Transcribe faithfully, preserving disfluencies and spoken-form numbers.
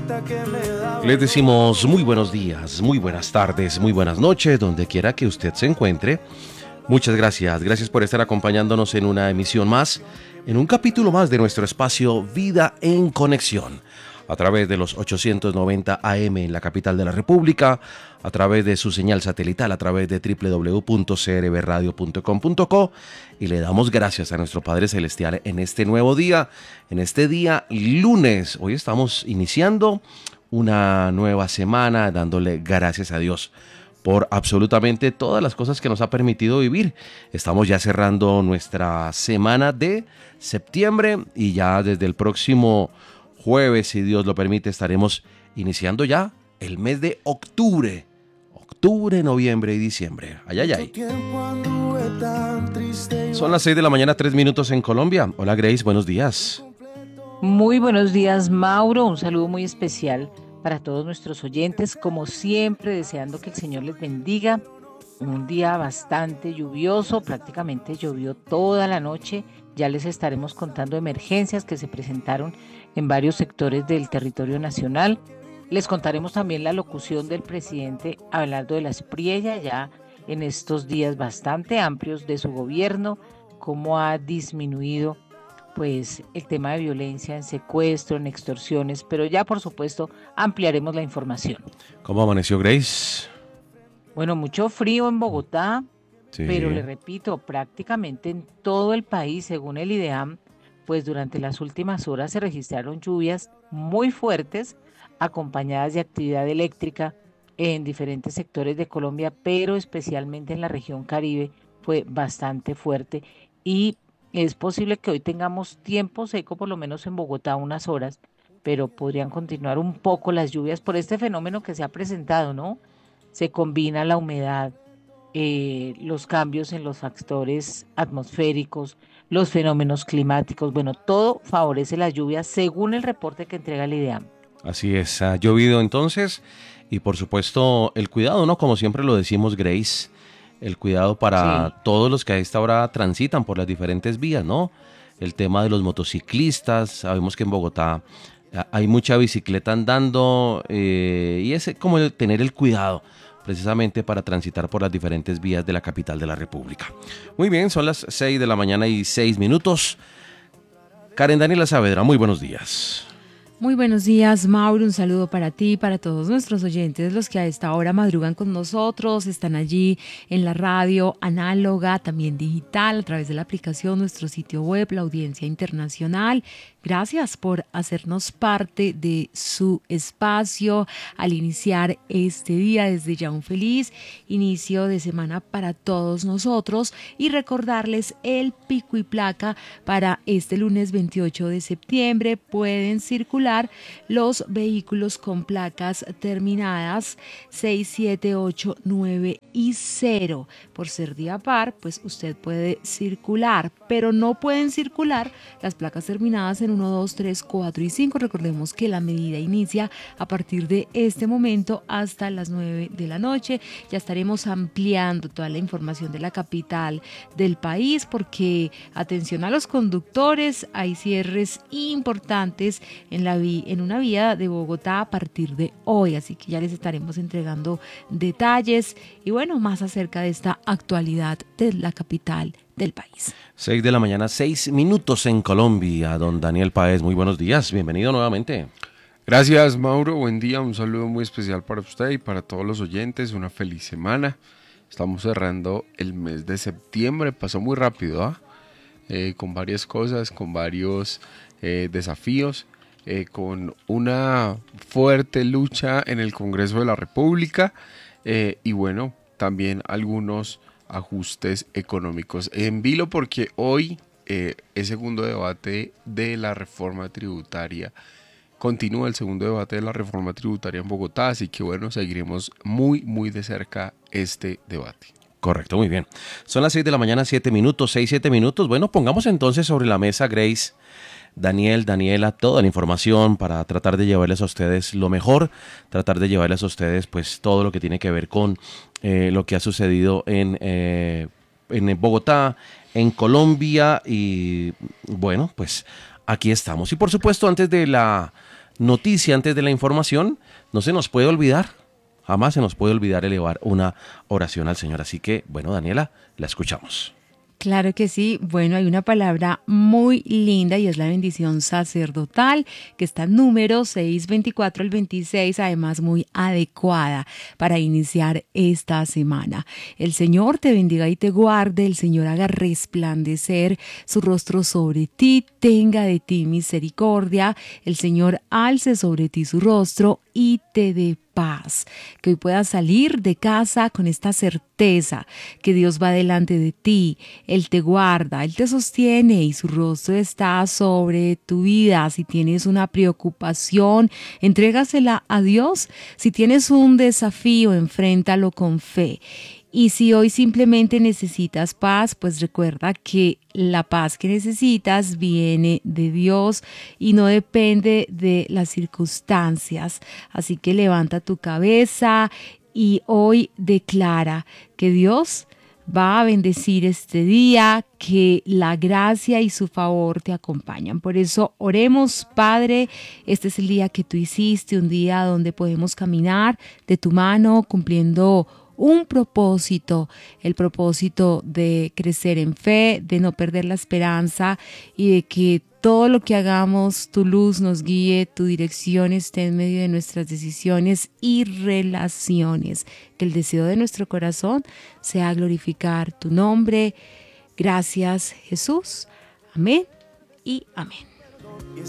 Les decimos muy buenos días, muy buenas tardes, muy buenas noches, donde quiera que usted se encuentre. Muchas gracias, gracias por estar acompañándonos en una emisión más, en un capítulo más de nuestro espacio Vida en Conexión, a través de los ochocientos noventa A M en la capital de la República, a través de su señal satelital, a través de doble u doble u doble u punto c r b radio punto com punto co, y le damos gracias a nuestro Padre Celestial en este nuevo día, en este día lunes. Hoy estamos iniciando una nueva semana dándole gracias a Dios por absolutamente todas las cosas que nos ha permitido vivir. Estamos ya cerrando nuestra semana de septiembre y ya desde el próximo jueves, si Dios lo permite, estaremos iniciando ya el mes de octubre. Octubre, noviembre y diciembre. Ay, ay, ay. Son las seis de la mañana, tres minutos en Colombia. Hola Grace, buenos días. Muy buenos días, Mauro. Un saludo muy especial para todos nuestros oyentes, como siempre, deseando que el Señor les bendiga. Un día bastante lluvioso, prácticamente llovió toda la noche. Ya les estaremos contando emergencias que se presentaron en varios sectores del territorio nacional. Les contaremos también la locución del presidente Abelardo de la Espriella, ya en estos días bastante amplios de su gobierno, cómo ha disminuido pues el tema de violencia en secuestro, en extorsiones, pero ya por supuesto ampliaremos la información. ¿Cómo amaneció Grace? Bueno, mucho frío en Bogotá, Sí. pero le repito, prácticamente en todo el país, según el IDEAM, pues durante las últimas horas se registraron lluvias muy fuertes, acompañadas de actividad eléctrica en diferentes sectores de Colombia, pero especialmente en la región Caribe fue bastante fuerte y es posible que hoy tengamos tiempo seco, por lo menos en Bogotá, unas horas, pero podrían continuar un poco las lluvias por este fenómeno que se ha presentado, ¿no? Se combina la humedad, eh, los cambios en los factores atmosféricos, los fenómenos climáticos, bueno, todo favorece las lluvias según el reporte que entrega el IDEAM. Así es, ha llovido entonces y por supuesto el cuidado, ¿no? Como siempre lo decimos, Grace, el cuidado para Sí. todos los que a esta hora transitan por las diferentes vías, ¿no? El tema de los motociclistas, sabemos que en Bogotá hay mucha bicicleta andando eh, y es como el tener el cuidado precisamente para transitar por las diferentes vías de la capital de la República. Muy bien, son las seis de la mañana y seis minutos. Karen Daniela Saavedra, muy buenos días. Muy buenos días, Mauro. Un saludo para ti y para todos nuestros oyentes, los que a esta hora madrugan con nosotros, están allí en la radio análoga, también digital, a través de la aplicación, nuestro sitio web, la audiencia internacional. Gracias por hacernos parte de su espacio al iniciar este día. Desde ya un feliz inicio de semana para todos nosotros y recordarles el pico y placa para este lunes veintiocho de septiembre. Pueden circular los vehículos con placas terminadas seis, siete, ocho, nueve y cero. Por ser día par, pues usted puede circular, pero no pueden circular las placas terminadas en uno, dos, tres, cuatro y cinco. Recordemos que la medida inicia a partir de este momento hasta las nueve de la noche. Ya estaremos ampliando toda la información de la capital del país porque, atención a los conductores, hay cierres importantes en, la vi- en una vía de Bogotá a partir de hoy, así que ya les estaremos entregando detalles y bueno, más acerca de esta actualidad de la capital del país. seis de la mañana, seis minutos en Colombia. Don Daniel Páez, muy buenos días, bienvenido nuevamente. Gracias, Mauro, buen día, un saludo muy especial para usted y para todos los oyentes, una feliz semana. Estamos cerrando el mes de septiembre, pasó muy rápido, ¿ah? Eh, con varias cosas, con varios eh, desafíos, eh, con una fuerte lucha en el Congreso de la República eh, y bueno, también algunos ajustes económicos en vilo porque hoy eh, es segundo debate de la reforma tributaria. Continúa el segundo debate de la reforma tributaria en Bogotá, así que bueno, seguiremos muy muy de cerca este debate. Correcto, muy bien. Son las seis de la mañana, siete minutos, seis, siete minutos. Bueno, pongamos entonces sobre la mesa, Grace, Daniel, Daniela, toda la información para tratar de llevarles a ustedes lo mejor, tratar de llevarles a ustedes pues todo lo que tiene que ver con eh, lo que ha sucedido en, eh, en Bogotá, en Colombia y bueno, pues aquí estamos. Y por supuesto, antes de la noticia antes de la información, no se nos puede olvidar, jamás se nos puede olvidar elevar una oración al Señor. Así que, bueno, Daniela, la escuchamos. Claro que sí. Bueno, hay una palabra muy linda y es la bendición sacerdotal, que está en Números seis, veinticuatro al veintiséis, además muy adecuada para iniciar esta semana. El Señor te bendiga y te guarde, el Señor haga resplandecer su rostro sobre ti, tenga de ti misericordia, el Señor alce sobre ti su rostro y te dé paz. Que hoy puedas salir de casa con esta certeza que Dios va delante de ti, Él te guarda, Él te sostiene y su rostro está sobre tu vida. Si tienes una preocupación, entrégasela a Dios. Si tienes un desafío, enfréntalo con fe. Y si hoy simplemente necesitas paz, pues recuerda que la paz que necesitas viene de Dios y no depende de las circunstancias. Así que levanta tu cabeza y hoy declara que Dios va a bendecir este día, que la gracia y su favor te acompañan. Por eso oremos, Padre, este es el día que tú hiciste, un día donde podemos caminar de tu mano cumpliendo un propósito, el propósito de crecer en fe, de no perder la esperanza y de que todo lo que hagamos, tu luz nos guíe, tu dirección esté en medio de nuestras decisiones y relaciones. Que el deseo de nuestro corazón sea glorificar tu nombre. Gracias, Jesús. Amén y amén.